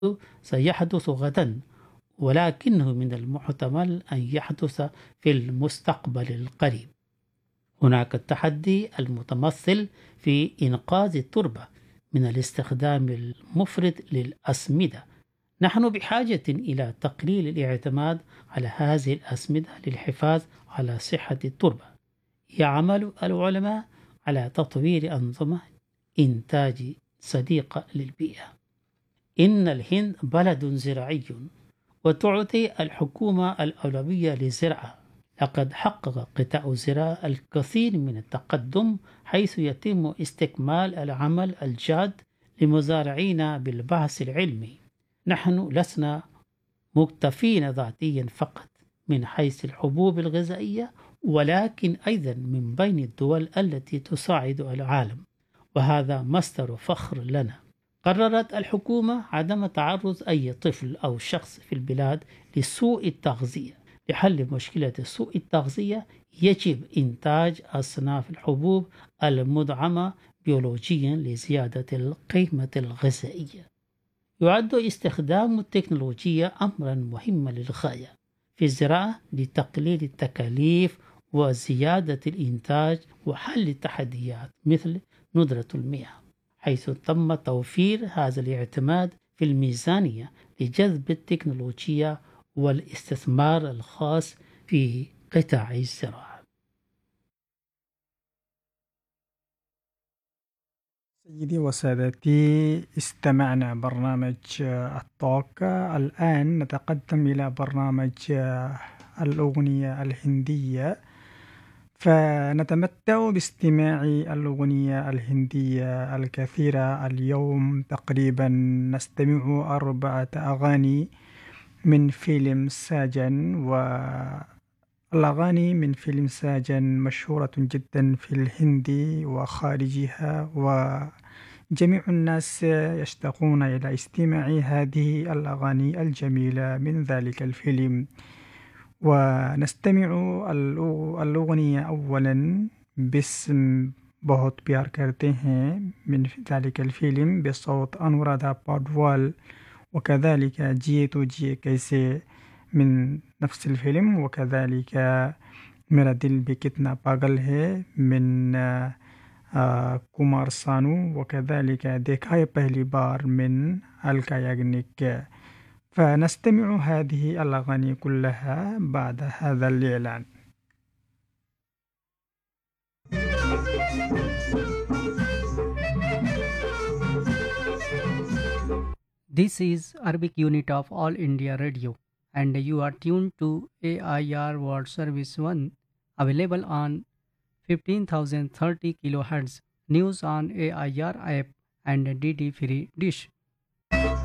سيحدث غدا، ولكنه من المحتمل أن يحدث في المستقبل القريب. هناك التحدي المتمثل في إنقاذ التربة من الاستخدام المفرط للأسمدة. نحن بحاجة إلى تقليل الاعتماد على هذه الأسمدة للحفاظ على صحة التربة. يعمل العلماء على تطوير أنظمة إنتاج صديقة للبيئة. إن الهند بلد زراعي، وتعطي الحكومة الأولوية للزراعة. لقد حقق قطاع الزراعة الكثير من التقدم، حيث يتم استكمال العمل الجاد لمزارعين بالبحث العلمي. نحن لسنا مكتفين ذاتيا فقط من حيث الحبوب الغذائية، ولكن أيضا من بين الدول التي تساعد العالم، وهذا مصدر فخر لنا. قررت الحكومة عدم تعرض أي طفل أو شخص في البلاد لسوء التغذية. لحل مشكلة سوء التغذية يجب إنتاج أصناف الحبوب المدعمة بيولوجيا لزيادة القيمة الغذائية. يعد استخدام التكنولوجيا أمرا مهما للغاية في الزراعة لتقليل التكاليف وزيادة الإنتاج وحل التحديات مثل ندرة المياه، حيث تم توفير هذا الاعتماد في الميزانية لجذب التكنولوجيا والاستثمار الخاص في قطاع الزراعة. سيدي وسادتي، استمعنا برنامج الطاق. الآن نتقدم إلى برنامج الأغنية الهندية، فنتمتع باستماع الأغنية الهندية الكثيرة. اليوم تقريبا نستمع 4 أغاني من فيلم ساجن، والأغاني من فيلم ساجن مشهورة جدا في الهند وخارجها، وجميع الناس يشتاقون إلى استماع هذه الأغاني الجميلة من ذلك الفيلم. ونستمع الأغنية أولا باسم बहुत प्यार करते हैं من ذلك الفيلم بصوت أنورادا بادوال، وكذلك جيه تو جيه كيسي من نفس الفيلم، وكذلك मेरा दिल भी कितना पागल है من कुमार सानू، وكذلك देखा है पहली बार من ألكا ياغنيك. فنستمع هذه الأغاني كلها بعد هذا الإعلان. This is Arabic unit of All India Radio, and you are tuned to AIR World Service 1, available on 15,030 kHz, news on AIR app and DD free dish.